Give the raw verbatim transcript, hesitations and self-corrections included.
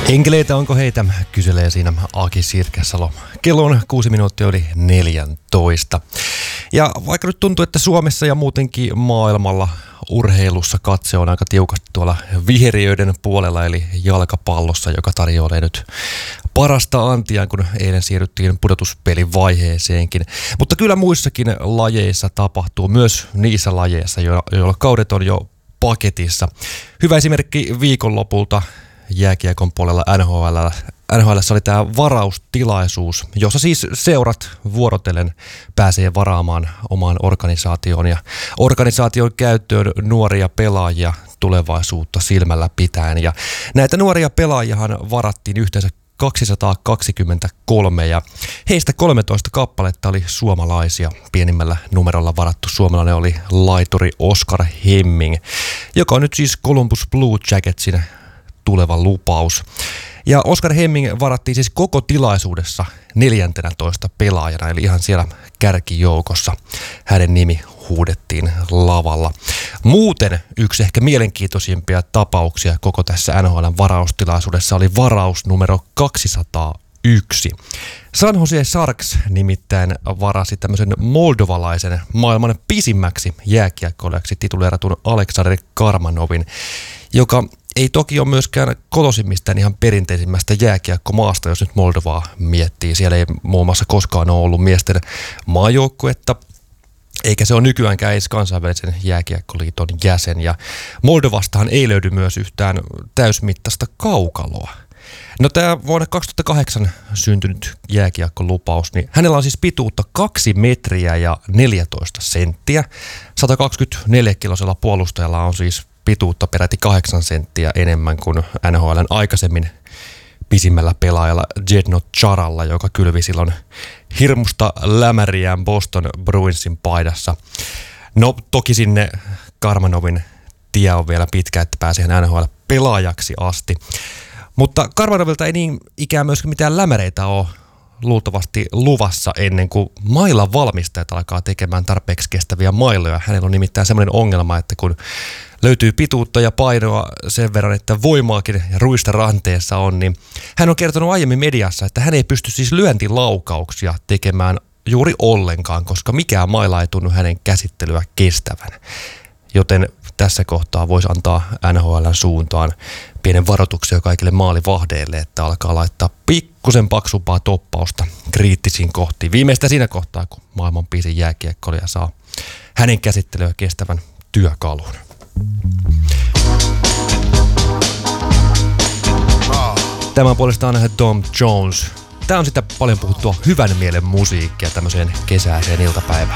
Enkeleitä onko heitä, kyselee siinä Aki Sirkesalo. Kello on kuusi minuuttia yli neljäntoista. Ja vaikka nyt tuntuu, että Suomessa ja muutenkin maailmalla urheilussa katse on aika tiukasti tuolla viheriöiden puolella, eli jalkapallossa, joka tarjoaa nyt parasta antiaan, kun eilen siirryttiin pudotuspelin vaiheeseenkin. Mutta kyllä muissakin lajeissa tapahtuu, myös niissä lajeissa, joilla kaudet on jo paketissa. Hyvä esimerkki viikonlopulta jääkiekon puolella N H L. N H L:ssä oli tämä varaustilaisuus, jossa siis seurat vuorotellen pääsee varaamaan omaan organisaatioon ja organisaation käyttöön nuoria pelaajia tulevaisuutta silmällä pitäen. Ja näitä nuoria pelaajiahan varattiin yhteensä kaksisataakaksikymmentäkolme ja heistä kolmetoista kappaletta oli suomalaisia. Pienimmällä numerolla varattu suomalainen oli laituri Oskar Hemming, joka on nyt siis Columbus Blue Jacketsin tuleva lupaus. Ja Oskar Hemming varattiin siis koko tilaisuudessa neljäntenätoista pelaajana, eli ihan siellä kärkijoukossa hänen nimi huudettiin lavalla. Muuten yksi ehkä mielenkiintoisimpia tapauksia koko tässä N H L:n varaustilaisuudessa oli varaus numero kaksisataayksi. San Jose Sharks nimittäin varasi tämmöisen moldovalaisen maailman pisimmäksi jääkiekkoilijaksi tituleeratun Aleksandr Karmanovin, joka ei toki ole myöskään kotoisimmistään ihan perinteisimmästä jääkiekkomaasta, jos nyt Moldovaa miettii. Siellä ei muun muassa koskaan ole ollut miesten maajoukkuetta, eikä se ole nykyäänkään edes kansainvälisen jääkiekkoliiton jäsen. Ja Moldovastahan ei löydy myös yhtään täysmittaista kaukaloa. No tämä vuonna kaksituhattakahdeksan syntynyt jääkiekkolupaus, niin hänellä on siis pituutta kaksi metriä ja neljätoista senttiä. sata kaksikymmentäneljä kilosella puolustajalla on siis pituutta peräti kahdeksan senttiä enemmän kuin N H L:n aikaisemmin pisimmällä pelaajalla Zdeno Charalla, joka kylvi silloin hirmusta lämäriään Boston Bruinsin paidassa. No toki sinne Karmanovin tie on vielä pitkä, että pääsee N H L-pelaajaksi asti. Mutta Karmanovilta ei niin ikään myöskään mitään lämäreitä ole luultavasti luvassa ennen kuin mailan valmistajat alkaa tekemään tarpeeksi kestäviä mailoja. Hänellä on nimittäin semmoinen ongelma, että kun löytyy pituutta ja painoa sen verran, että voimaakin ja ruista ranteessa on, niin hän on kertonut aiemmin mediassa, että hän ei pysty siis lyöntilaukauksia tekemään juuri ollenkaan, koska mikään maila ei tunnu hänen käsittelyä kestävän. Joten tässä kohtaa voisi antaa N H L:n suuntaan pienen varoituksen kaikille maalivahdeille, että alkaa laittaa pikkusen paksumpaa toppausta kriittisiin kohtiin. Viimeistä siinä kohtaa, kun maailman pisin jääkiekkoilija saa hänen käsittelyä kestävän työkalun. Tämä on puolestaan Tom Jones. Tämä on sitä paljon puhuttua hyvän mielen musiikkia tämmöiseen kesäiseen iltapäivään.